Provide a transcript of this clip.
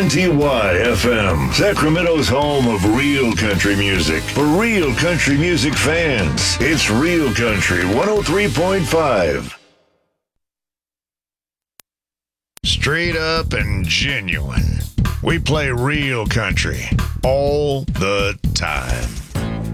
WNTY-FM, Sacramento's home of real country music. For real country music fans, it's Real Country 103.5. Straight up and genuine. We play real country all the time.